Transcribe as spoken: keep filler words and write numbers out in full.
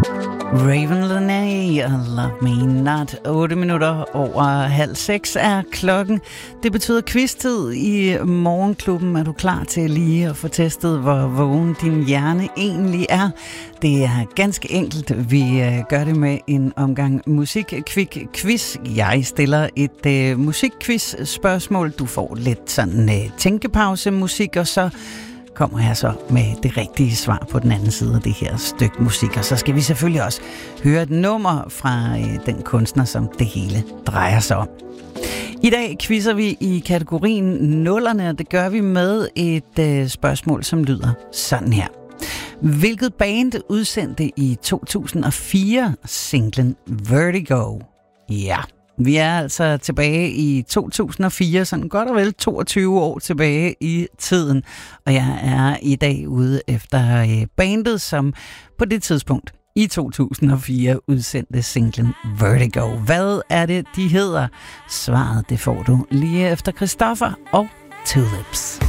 Raven Lenae og Love Me Not. otte minutter over halv seks er klokken. Det betyder quiz-tid i Morgenklubben. Er du klar til lige at få testet, hvor vågen din hjerne egentlig er? Det er ganske enkelt. Vi gør det med en omgang musik-quiz. Jeg stiller et uh, musik-quiz-spørgsmål. Du får lidt sådan uh, tænkepause-musik, og så kommer jeg så med det rigtige svar på den anden side af det her stykke musik. Og så skal vi selvfølgelig også høre et nummer fra øh, den kunstner, som det hele drejer sig om. I dag quizzer vi i kategorien nullerne, og det gør vi med et øh, spørgsmål, som lyder sådan her. Hvilket band udsendte i to tusind og fire singlen Vertigo? Ja, vi er altså tilbage i to tusind og fire, sådan godt og vel toogtyve år tilbage i tiden. Og jeg er i dag ude efter bandet, som på det tidspunkt i to tusind og fire udsendte singlen Vertigo. Hvad er det, de hedder? Svaret det får du lige efter Christoffer og Tulips.